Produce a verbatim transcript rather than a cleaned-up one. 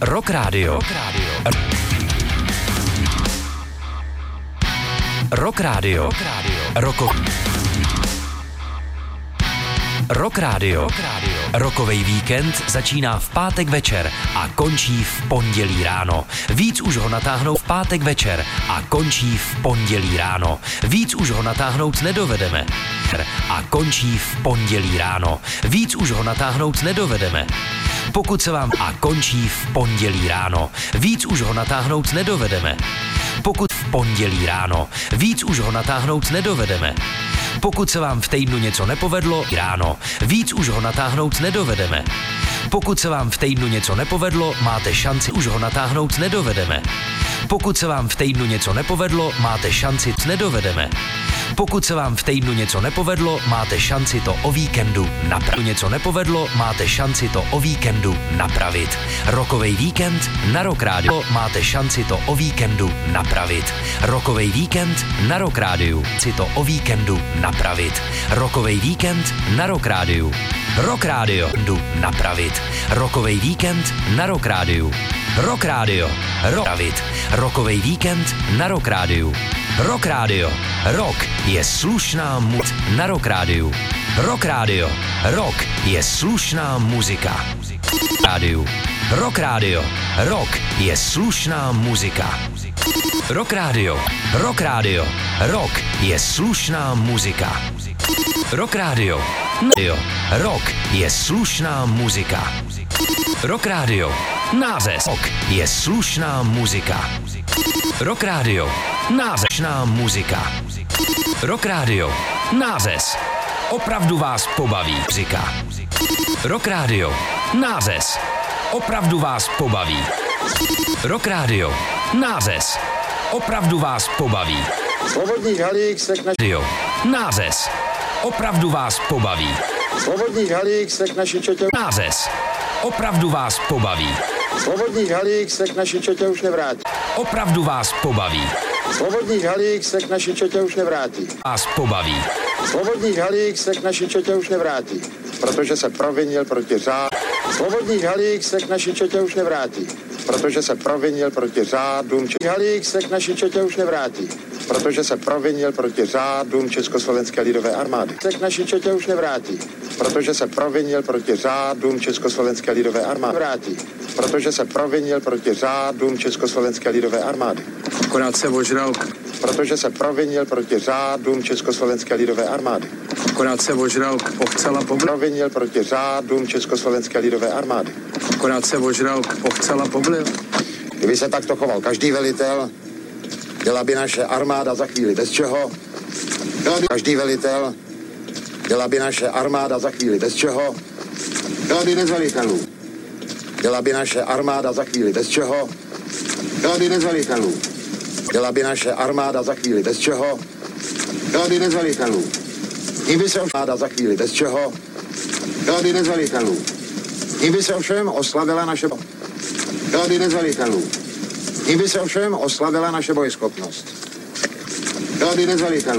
Rock Radio. Rock Radio. Rock Radio. Rock Radio. Roko... Rock Radio. Rock Radio. Rokovej víkend začíná v pátek večer a končí v pondělí ráno. Víc už ho natáhnout v pátek večer a končí v pondělí ráno. Víc už ho natáhnout nedovedeme. A končí v pondělí ráno. Víc už ho natáhnout nedovedeme. Pokud se vám a končí v pondělí ráno. Víc už ho natáhnout nedovedeme. Pokud v pondělí ráno. Víc už ho natáhnout nedovedeme. Pokud se vám v týdnu něco nepovedlo, ráno. Víc už ho natáhnout nedovedeme. Pokud se vám v týdnu něco nepovedlo, máte šanci, už ho natáhnout nedovedeme. Pokud se vám v týdnu něco nepovedlo, máte šanci, nedovedeme. Pokud se vám v týdnu něco nepovedlo, máte šanci to o víkendu napravit. Něco nepovedlo, máte šanci to o víkendu napravit. Rokovej víkend na Rock Radio. Máte šanci to o víkendu napravit. Rokovej víkend na Rock Radio. Si to o víkendu napravit. Rokovej víkend na Rock Radio. Rock Radio jdu napravit. Rokovej víkend na Rock Radio. Rock Radio. Rock napravit. Rokovej víkend na Rock Radio. Rock Radio. Rock je slušná muzika na Rock Radio. Rock Radio. Rock je slušná muzika. Radio. Rock Radio. Rock je slušná muzika. Rock Radio. Rock Radio. Rock je slušná muzika. Rock Radio. Radio. Rock je slušná muzika. Rock Radio. Název. Rock je slušná muzika. Rock Radio. Názešná muzika. Rock Radio. Názes. Opravdu vás pobaví muzika. Rock Radio. Názes. Opravdu vás pobaví. Rock Radio. Názes. Opravdu vás pobaví. Svobodný halík se k naši... Názes. Opravdu vás pobaví. Svobodný halík se k naší četě... Názes. Opravdu vás pobaví. Svobodný halík se k naší četě už nevrátí. Opravdu vás pobaví. Svobodný halík se k naší četě už nevrátí. Vás pobaví. Svobodný halík se k naší četě už nevrátí, protože se provinil proti řádu. Svobodný halík se k naší četě už nevrátí, protože se provinil proti řádům. Halík se k naší četě už nevrátí, protože se provinil proti řádům Československé lidové armády. Se k naší četě už nevrátí, protože se provinil proti řádům Československé lidové armády. Vrátí, protože se provinil proti řádům Československé lidové armády. Akorát se ožral. Protože se provinil proti řádům Československé lidové armády. Akorát se ožral, pochcela poblil. Provinil proti řádům Československé lidové armády. Akorát se ožral, pochcela poblil. Kdyby se takto choval každý velitel, byla by naše armáda za chvíli bez čeho. Byla by každý velitel, byla by naše armáda za chvíli bez čeho. Byla by bez velitelů. Byla by naše armáda za chvíli bez čeho. Byla by bez velitelů. Byla by naše armáda za chvíli bez čeho. Byla by bez velitelů. Tím by se armáda za chvíli bez čeho. Byla by bez velitelů. Tím by se ovšem oslavila naše... Byla by bez velitelů. Tím by se ovšem oslavila naše bojeschopnost. Byla by bez velitelů.